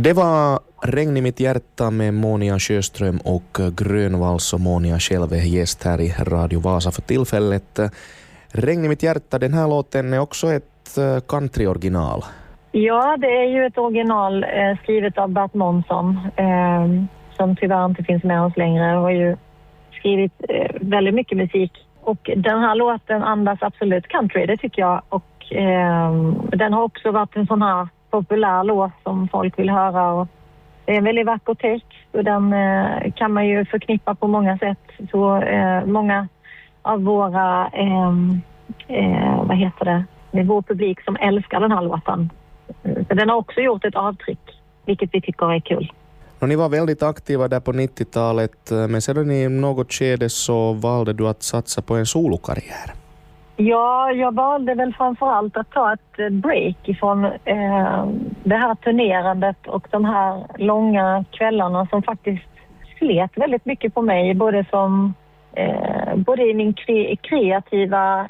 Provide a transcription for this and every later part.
Det var Regn i mitt hjärta med Monia Sjöström och Grönvalls, och Monia själv är gäst här i Radio Vasa för tillfället. Regn i mitt hjärta, den här låten är också ett country-original. Ja, det är ju ett original skrivet av Bert Månsson som tyvärr inte finns med oss längre och har ju skrivit väldigt mycket musik. Och den här låten andas absolut country, det tycker jag. Och den har också varit en sån här populär låt som folk vill höra. Och det är en väldigt vacker text och den kan man ju förknippa på många sätt. Så många av våra, det är vår publik som älskar den här låten. Så den har också gjort ett avtryck, vilket vi tycker är kul. Och ni var väldigt aktiva där på 90-talet, men sedan i något skede så valde du att satsa på en solokarriär. Ja, jag valde väl framförallt att ta ett break ifrån det här turnerandet och de här långa kvällarna som faktiskt slet väldigt mycket på mig, både i min kreativa,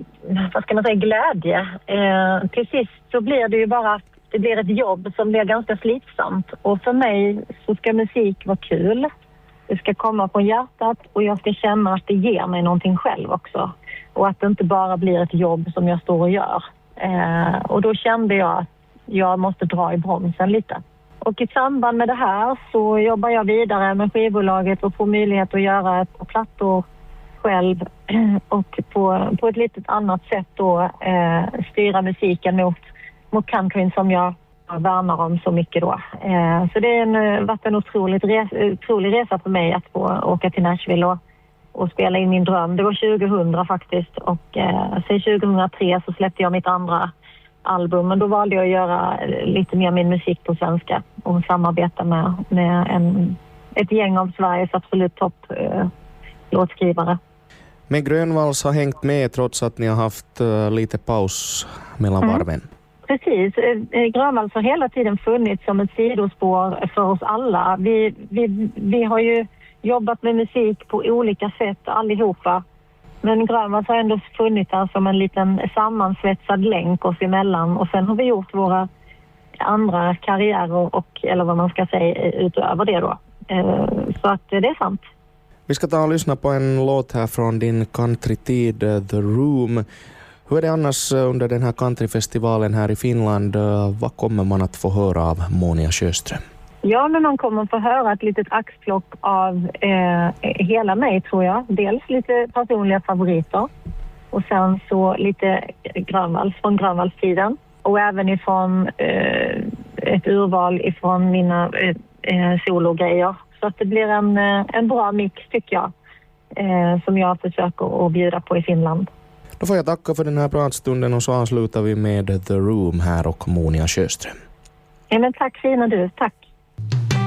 glädje. Till sist så blir det ju bara att det blir ett jobb som blir ganska slitsamt. Och för mig så ska musik vara kul. Det ska komma från hjärtat och jag ska känna att det ger mig någonting själv också. Och att det inte bara blir ett jobb som jag står och gör. Och då kände jag att jag måste dra i bromsen lite. Och i samband med det här så jobbar jag vidare med skivbolaget och får möjlighet att göra ett par plattor själv. Och på ett litet annat sätt då styra musiken mot countryn som jag värnar om så mycket då. Så det har varit en otrolig resa för mig att få åka till Nashville och spela in min dröm. Det var 2000 faktiskt och sen 2003 så släppte jag mitt andra album. Men då valde jag att göra lite mer min musik på svenska och samarbeta med ett gäng av Sveriges absolut topp låtskrivare. Men Grönvalls har hängt med trots att ni har haft lite paus mellan varven. Precis. Grönvalls har hela tiden funnits som ett sidospår för oss alla. Vi har ju jobbat med musik på olika sätt allihopa. Men Grönvalls har ändå funnits där som en liten sammansvetsad länk oss emellan. Och sen har vi gjort våra andra karriärer eller vad man ska säga utöver det då. Så att det är sant. Vi ska ta och lyssna på en låt här från din countrytid, The Room. Hur är det annars under den här countryfestivalen här i Finland? Vad kommer man att få höra av Monia Sjöström? Ja, men man kommer att få höra ett litet axplock av hela mig tror jag. Dels lite personliga favoriter och sen så lite Grönvalls från Grönvallstiden. Och även ifrån ett urval ifrån mina sologrejer. Så att det blir en bra mix tycker jag som jag försöker att bjuda på i Finland. Då får jag tacka för den här pratstunden och så avslutar vi med The Room här och Monia Sjöström. Ja, men tack fina du, tack.